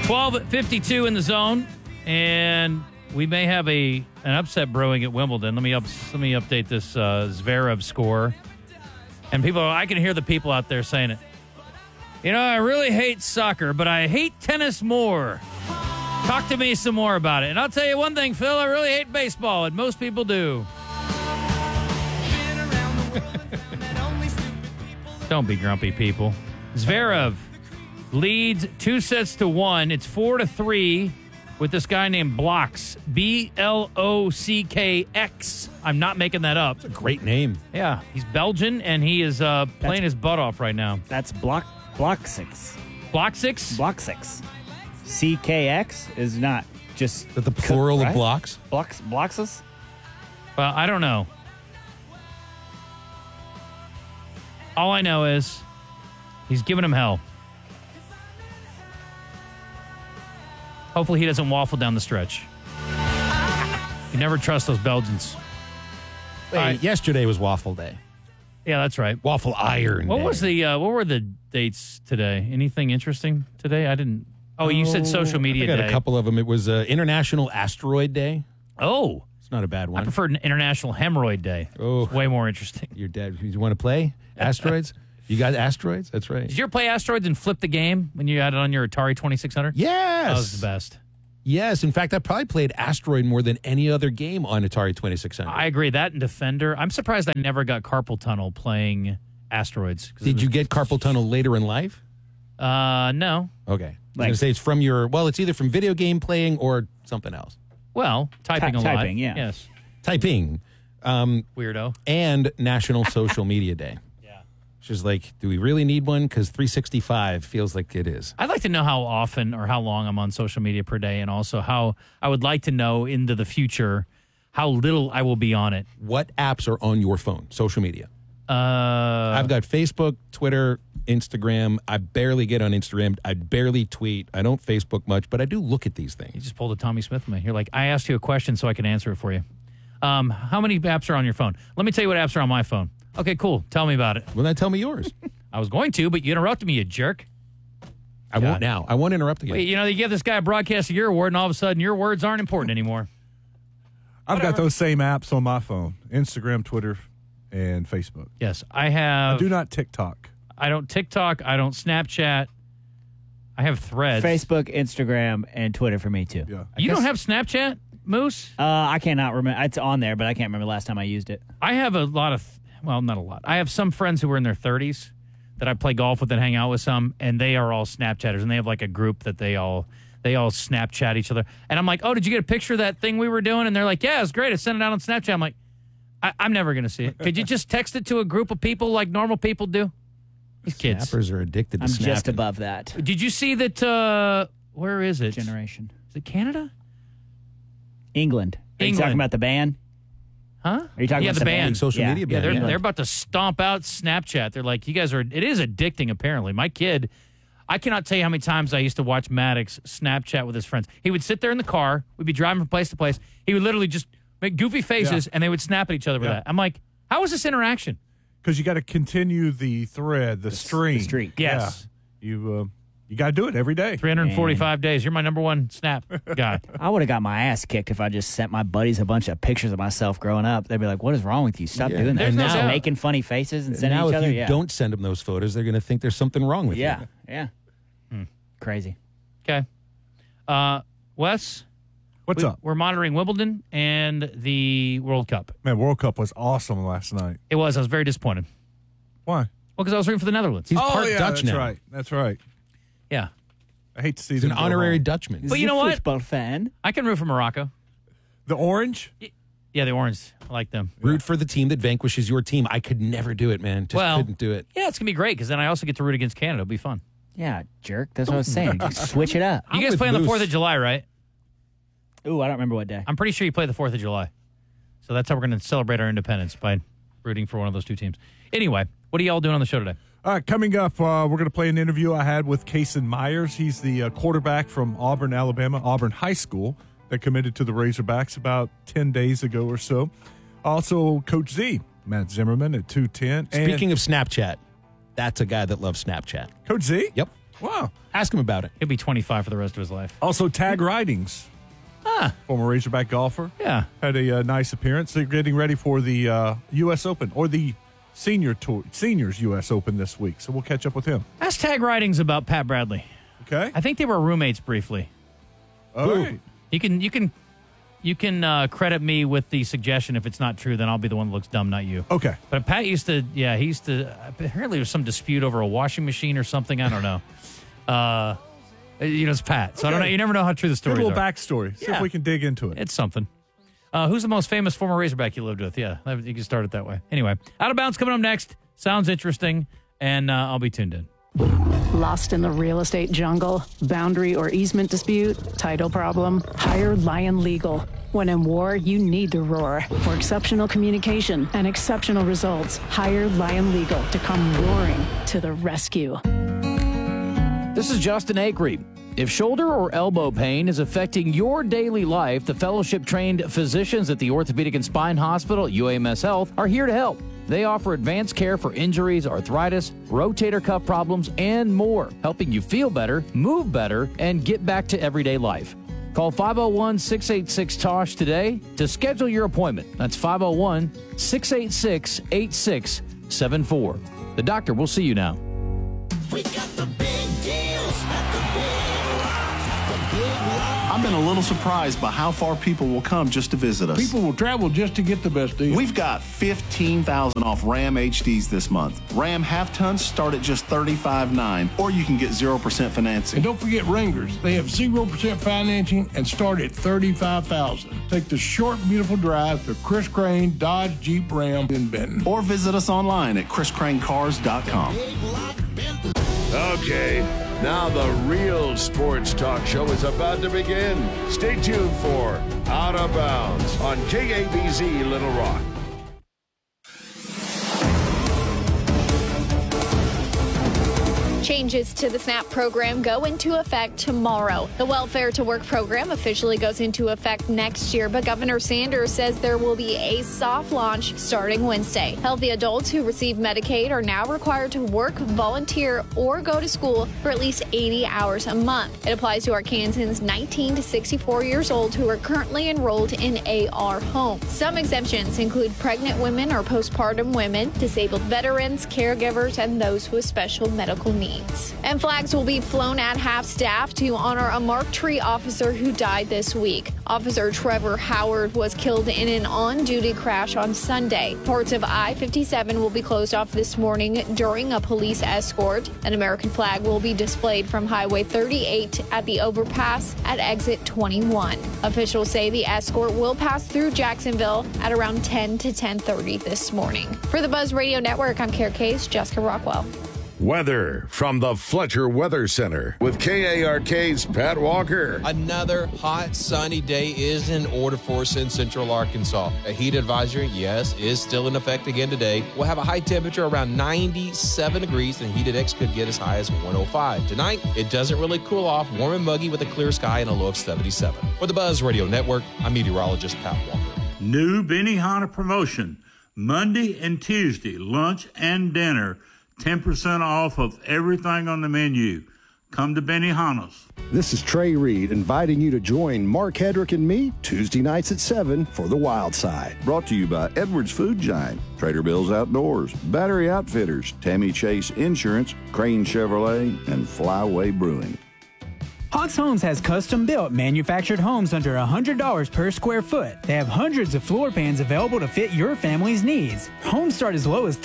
12:52 in the zone, and we may have an upset brewing at Wimbledon. Let me update this Zverev score. And I can hear the people out there saying it. I really hate soccer, but I hate tennis more. Talk to me some more about it. And I'll tell you one thing, Phil, I really hate baseball, and most people do. Don't be grumpy, people. Zverev leads 2-1. It's 4-3 with this guy named Blocks. Blockx. I'm not making that up. It's a great name. Yeah, he's Belgian, and he is playing his butt off right now. That's Block 6. Block 6? Block 6. CKX is not just... Is that the plural of blocks? Bloxes? Well, I don't know. All I know is he's giving him hell. Hopefully he doesn't waffle down the stretch. You never trust those Belgians. Yesterday was waffle day. Yeah, that's right. Waffle iron What day. was what were the dates today? Anything interesting today? I didn't. Oh, you said social media I got day. a couple of them. It was International Asteroid Day. Oh. It's not a bad one. I prefer International Hemorrhoid Day. Oh. It's way more interesting. You're dead. You want to play asteroids? You got asteroids? That's right. Did you ever play Asteroids and flip the game when you had it on your Atari 2600? Yes. That was the best. Yes. In fact, I probably played Asteroid more than any other game on Atari 2600. I agree. That and Defender. I'm surprised I never got carpal tunnel playing Asteroids. Did you get carpal tunnel later in life? No. Okay. I was going to say it's from it's either from video game playing or something else. Well, typing a lot. Typing, yeah. Yes. Typing. Weirdo. And National Social Media Day. Yeah. Which is like, do we really need one? Because 365 feels like it is. I'd like to know how often or how long I'm on social media per day, and also how I would like to know into the future how little I will be on it. What apps are on your phone? Social media. I've I've got Facebook, Twitter, Instagram. I barely get on Instagram. I barely tweet. I don't Facebook much, but I do look at these You things. just pulled a Tommy Smith on me. You're like, I asked you a question so I can answer it for you. How many apps are on your phone? Let me tell you what apps are on my phone. Okay, cool. Tell me about it. Well, then tell me yours. I was going to, but you interrupted me, you jerk. I won't now. I won't interrupt again. Wait, you give this guy a Broadcast of the Year award, and all of a sudden your words aren't important anymore. I've got those same apps on my phone: Instagram, Twitter, and Facebook. Yes, I have. I do not TikTok. I don't TikTok. I don't Snapchat. I have Threads. Facebook, Instagram, and Twitter for me, too. Yeah. You don't have Snapchat, Moose? I cannot remember. It's on there, but I can't remember the last time I used it. I have a lot of, not a lot. I have some friends who are in their 30s that I play golf with and hang out with some, and they are all Snapchatters, and they have like a group that they all Snapchat each other. And I'm like, oh, did you get a picture of that thing we were doing? And they're like, yeah, it's great. I sent it out on Snapchat. I'm like, I'm never going to see it. Could you just text it to a group of people like normal people do? These kids. Snappers are addicted to I'm snapping. just above that Did you see that, where is it? generation. Is it Canada? England. Are you England. talking about the ban? Huh? Are you talking Yeah, about the band. Social media Yeah, ban. they're about to stomp out Snapchat. They're like, you guys are, it is addicting, apparently. My kid, I cannot tell you how many times I used to watch Maddox Snapchat with his friends. He would sit there in the car. We'd be driving from place to place. He would literally just make goofy faces, and they would snap at each other with that. I'm like, how is this interaction? Because you got to continue the thread, the stream. The streak. Yes. Yeah. You got to do it every day. 345 days. You're my number one Snap guy. I would have got my ass kicked if I just sent my buddies a bunch of pictures of myself growing up. They'd be like, what is wrong with you? Stop doing that. There's no Now doubt. making funny faces and And sending now each if other. you don't send them those photos, they're going to think there's something wrong with you. Yeah. Crazy. Okay. Wes, What's up? we're monitoring Wimbledon and the World Cup. Man, World Cup was awesome last night. It was. I was very disappointed. Why? Well, because I was rooting for the Netherlands. He's part Dutch that's now. right. That's right. Yeah. I hate to see He's an them go honorary home. Dutchman. But you know what? Football fan. I can root for Morocco. The orange? Yeah, the Orange. I like them. Root for the team that vanquishes your team. I could never do it, man. Just couldn't do it. Yeah, it's going to be great because then I also get to root against Canada. It'll be fun. Yeah, jerk. That's what I was saying. Just switch it up. You guys with play on the Moose. 4th of July, right? Ooh, I don't remember what day. I'm pretty sure you play the 4th of July. So that's how we're going to celebrate our independence, by rooting for one of those two teams. Anyway, what are y'all doing on the show today? Coming up, we're going to play an interview I had with Kason Myers. He's the quarterback from Auburn, Alabama, Auburn High School, that committed to the Razorbacks about 10 days ago or so. Also, Coach Z, Matt Zimmerman at 210. Speaking of Snapchat, that's a guy that loves Snapchat. Coach Z? Yep. Wow. Ask him about it. He'll be 25 for the rest of his life. Also, Tag Ridings, former Razorback golfer, Yeah. had a nice appearance. They're getting ready for the U.S. Open or the Seniors U.S. Open this week. So we'll catch up with him. Ask Tag Writings about Pat Bradley. Okay. I think they were roommates briefly. All right. You can credit me with the suggestion. If it's not true, then I'll be the one that looks dumb, not you. Okay. But Pat he used to, apparently there was some dispute over a washing machine or something. I don't know. It's Pat. So I don't know. You never know how true the story is. A little backstory. See if we can dig into it. It's something. Who's the most famous former Razorback you lived with? Yeah, you can start it that way. Anyway, Out of Bounds coming up next. Sounds interesting, and I'll be tuned in. Lost in the real estate jungle? Boundary or easement dispute? Title problem? Hire Lion Legal. When in war, you need to roar. For exceptional communication and exceptional results, hire Lion Legal to come roaring to the rescue. This is Justin Acree. If shoulder or elbow pain is affecting your daily life, the fellowship-trained physicians at the Orthopedic and Spine Hospital at UAMS Health are here to help. They offer advanced care for injuries, arthritis, rotator cuff problems, and more, helping you feel better, move better, and get back to everyday life. Call 501-686-TOSH today to schedule your appointment. That's 501-686-8674. The doctor will see you now. We got the big deals at the Big Lots. The Big Lots. I've been a little surprised by how far people will come just to visit us. People will travel just to get the best deal. We've got $15,000 off Ram HDs this month. Ram half-tons start at just $35,900, or you can get 0% financing. And don't forget Wranglers. They have 0% financing and start at $35,000. Take the short, beautiful drive to Chris Crane Dodge Jeep Ram in Benton. Or visit us online at chriscranecars.com. Okay, now the real sports talk show is about to begin. Stay tuned for Out of Bounds on KABZ Little Rock. Changes to the SNAP program go into effect tomorrow. The Welfare to Work program officially goes into effect next year, but Governor Sanders says there will be a soft launch starting Wednesday. Healthy adults who receive Medicaid are now required to work, volunteer, or go to school for at least 80 hours a month. It applies to Arkansans 19 to 64 years old who are currently enrolled in AR homes. Some exemptions include pregnant women or postpartum women, disabled veterans, caregivers, and those with special medical needs. And flags will be flown at half-staff to honor a Mark Tree officer who died this week. Officer Trevor Howard was killed in an on-duty crash on Sunday. Parts of I-57 will be closed off this morning during a police escort. An American flag will be displayed from Highway 38 at the overpass at exit 21. Officials say the escort will pass through Jacksonville at around 10 to 10:30 this morning. For the Buzz Radio Network, I'm Kara Case, Jessica Rockwell. Weather from the Fletcher Weather Center with KARK's Pat Walker. Another hot, sunny day is in order for us in central Arkansas. A heat advisory, yes, is still in effect again today. We'll have a high temperature around 97 degrees, and heat index could get as high as 105. Tonight, it doesn't really cool off, warm and muggy with a clear sky and a low of 77. For the Buzz Radio Network, I'm meteorologist Pat Walker. New Benihana promotion, Monday and Tuesday, lunch and dinner. 10% off of everything on the menu. Come to Benihana's. This is Trey Reed inviting you to join Mark Hedrick and me Tuesday nights at 7 for The Wild Side. Brought to you by Edwards Food Giant, Trader Bill's Outdoors, Battery Outfitters, Tammy Chase Insurance, Crane Chevrolet, and Flyway Brewing. Hawks Homes has custom-built, manufactured homes under $100 per square foot. They have hundreds of floor plans available to fit your family's needs. Homes start as low as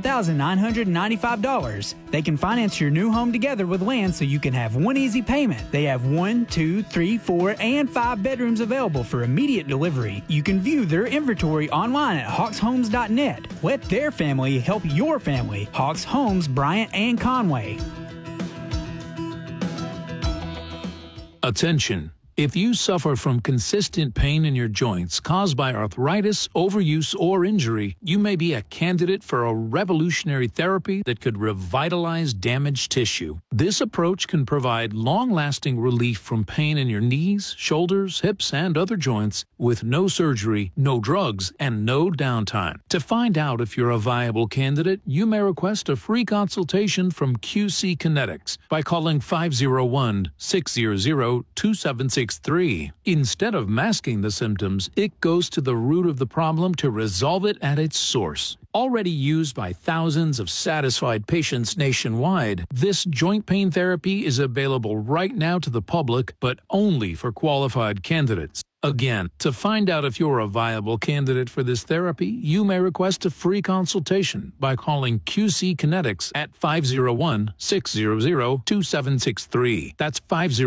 $39,995. They can finance your new home together with land so you can have one easy payment. They have 1, 2, 3, 4, and 5 bedrooms available for immediate delivery. You can view their inventory online at hawkshomes.net. Let their family help your family. Hawks Homes, Bryant and Conway. Attention. If you suffer from consistent pain in your joints caused by arthritis, overuse, or injury, you may be a candidate for a revolutionary therapy that could revitalize damaged tissue. This approach can provide long-lasting relief from pain in your knees, shoulders, hips, and other joints with no surgery, no drugs, and no downtime. To find out if you're a viable candidate, you may request a free consultation from QC Kinetics by calling 501-600-2763. Instead of masking the symptoms, it goes to the root of the problem to resolve it at its source. Already used by thousands of satisfied patients nationwide, this joint pain therapy is available right now to the public, but only for qualified candidates. Again, to find out if you're a viable candidate for this therapy, you may request a free consultation by calling QC Kinetics at 501-600-2763. That's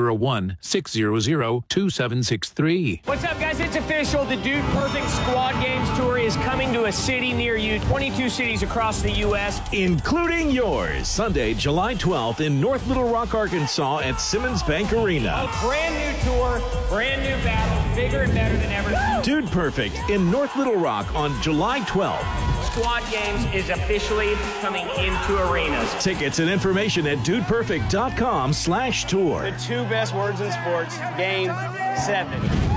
501-600-2763. What's up, guys? It's official. The Dude Perfect Squad Games Tour is coming to a city near you. 22 cities across the U.S., including yours. Sunday, July 12th in North Little Rock, Arkansas at Simmons Bank Arena. A brand new tour, brand new battle. Bigger and better than ever. Dude Perfect in North Little Rock on July 12th. Squad Games is officially coming into arenas. Tickets and information at dudeperfect.com/tour. The two best words in sports, Game 7.